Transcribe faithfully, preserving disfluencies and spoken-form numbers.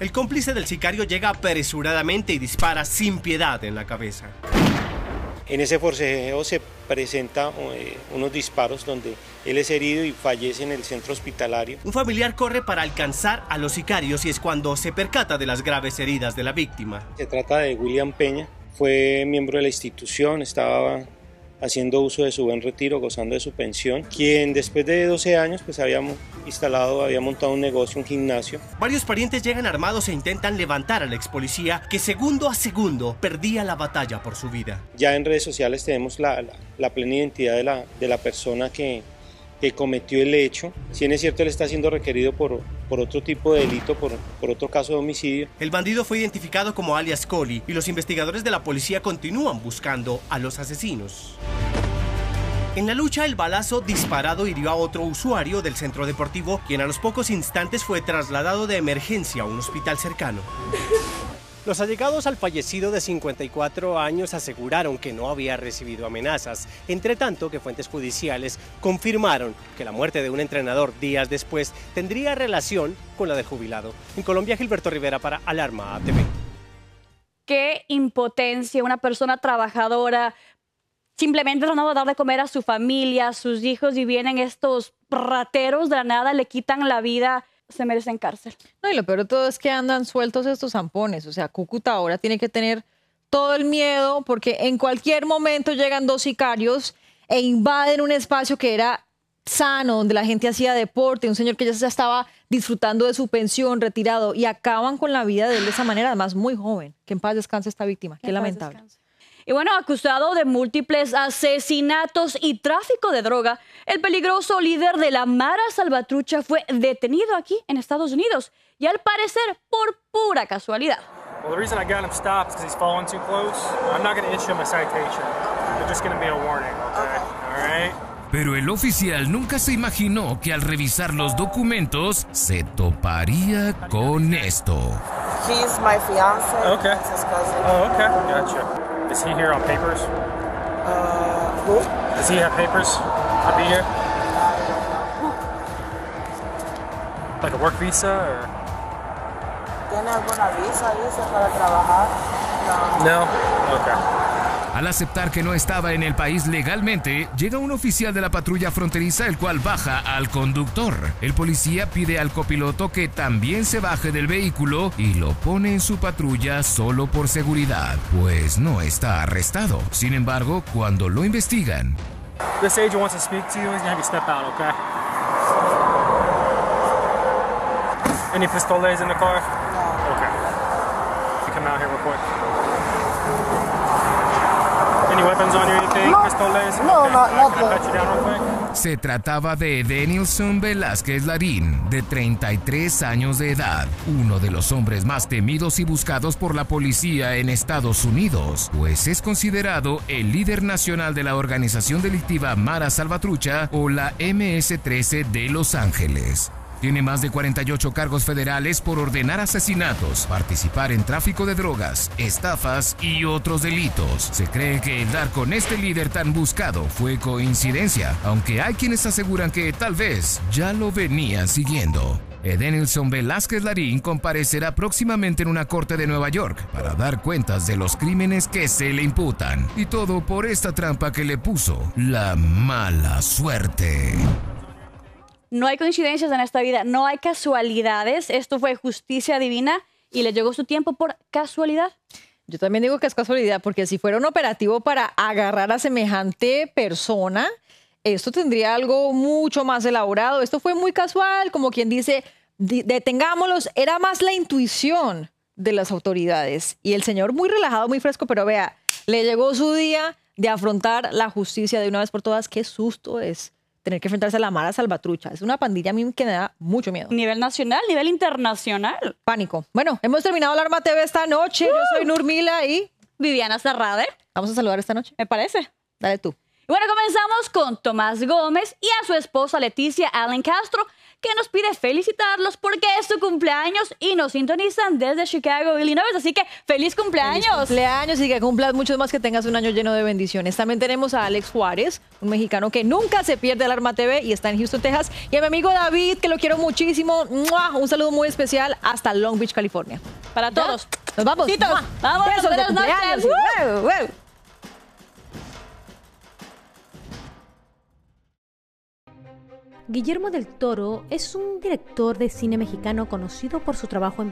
El cómplice del sicario llega apresuradamente y dispara sin piedad en la cabeza. En ese forcejeo se presenta eh, unos disparos donde él es herido y fallece en el centro hospitalario. Un familiar corre para alcanzar a los sicarios y es cuando se percata de las graves heridas de la víctima. Se trata de William Peña, fue miembro de la institución, estaba haciendo uso de su buen retiro, gozando de su pensión, quien después de doce años pues había instalado, había montado un negocio, un gimnasio. Varios parientes llegan armados e intentan levantar al ex policía que segundo a segundo perdía la batalla por su vida. Ya en redes sociales tenemos la, la, la plena identidad de la, de la persona que, que cometió el hecho. Si bien es cierto, él está siendo requerido por, por otro tipo de delito, por, por otro caso de homicidio. El bandido fue identificado como alias Coli y los investigadores de la policía continúan buscando a los asesinos. En la lucha, el balazo disparado hirió a otro usuario del centro deportivo, quien a los pocos instantes fue trasladado de emergencia a un hospital cercano. Los allegados al fallecido de cincuenta y cuatro años aseguraron que no había recibido amenazas, entre tanto que fuentes judiciales confirmaron que la muerte de un entrenador días después tendría relación con la del jubilado. En Colombia, Gilberto Rivera para Alarma A T V. Qué impotencia, una persona trabajadora, simplemente tratando de dar de comer a su familia, a sus hijos, y vienen estos rateros de la nada, le quitan la vida, se merecen cárcel. No, y lo peor de todo es que andan sueltos estos zampones. O sea, Cúcuta ahora tiene que tener todo el miedo porque en cualquier momento llegan dos sicarios e invaden un espacio que era sano, donde la gente hacía deporte, un señor que ya se estaba disfrutando de su pensión, retirado, y acaban con la vida de él de esa manera, además muy joven. Que en paz descanse esta víctima. Qué lamentable. Descanse. Y bueno, acusado de múltiples asesinatos y tráfico de droga, el peligroso líder de la Mara Salvatrucha fue detenido aquí en Estados Unidos y al parecer por pura casualidad. Well, the reason I got him stopped is because he's following too close. I'm not going to issue him a citation. There's just going to be a warning, okay? All right? Pero el oficial nunca se imaginó que al revisar los documentos se toparía con esto. He's my fiance. Okay. It's his cousin. Oh, okay. Gotcha. Is he here on papers? Uh, who? Does he have papers to be here? Like a work visa or? ¿Tiene alguna visa, dice, para trabajar? No. No? Okay. Al aceptar que no estaba en el país legalmente, llega un oficial de la patrulla fronteriza, el cual baja al conductor. El policía pide al copiloto que también se baje del vehículo y lo pone en su patrulla solo por seguridad, pues no está arrestado. Sin embargo, cuando lo investigan... This agent wants to speak to you. He's gonna have you step out, okay? Any pistoles in the car? No. Okay. You come out here real quick. Any weapons on you, anything? No. Pistoles? No, Okay. no, no. Can I pat you down real quick? Se trataba de Denilson Velázquez Larín, de treinta y tres años de edad, uno de los hombres más temidos y buscados por la policía en Estados Unidos, pues es considerado el líder nacional de la organización delictiva Mara Salvatrucha o la eme ese trece de Los Ángeles. Tiene más de cuarenta y ocho cargos federales por ordenar asesinatos, participar en tráfico de drogas, estafas y otros delitos. Se cree que el dar con este líder tan buscado fue coincidencia, aunque hay quienes aseguran que tal vez ya lo venían siguiendo. Edenilson Velázquez Larín comparecerá próximamente en una corte de Nueva York para dar cuentas de los crímenes que se le imputan. Y todo por esta trampa que le puso la mala suerte. No hay coincidencias en esta vida, no hay casualidades. Esto fue justicia divina y le llegó su tiempo por casualidad. Yo también digo que es casualidad, porque si fuera un operativo para agarrar a semejante persona, esto tendría algo mucho más elaborado. Esto fue muy casual, como quien dice, detengámoslos. Era más la intuición de las autoridades. Y el señor muy relajado, muy fresco, pero vea, le llegó su día de afrontar la justicia de una vez por todas. Qué susto es tener que enfrentarse a la Mara Salvatrucha. Es una pandilla a mí que me da mucho miedo. Nivel nacional, nivel internacional. Pánico. Bueno, hemos terminado Alarma T V esta noche. Uh. Yo soy Nurmila y... Viviana Serrade. Vamos a saludar esta noche. Me parece. Dale tú. Bueno, comenzamos con Tomás Gómez y a su esposa Leticia Allen Castro, que nos pide felicitarlos porque es su cumpleaños y nos sintonizan desde Chicago, Illinois. Así que ¡feliz cumpleaños! Feliz cumpleaños y que cumplas muchos más, que tengas un año lleno de bendiciones. También tenemos a Alex Juárez, un mexicano que nunca se pierde Alarma T V y está en Houston, Texas. Y a mi amigo David, que lo quiero muchísimo. ¡Mua! Un saludo muy especial hasta Long Beach, California. Para todos. ¿Ya? Nos vamos. Besitos. Vamos, besos de buenas cumpleaños. noches. ¡Wow, wow! Guillermo del Toro es un director de cine mexicano conocido por su trabajo en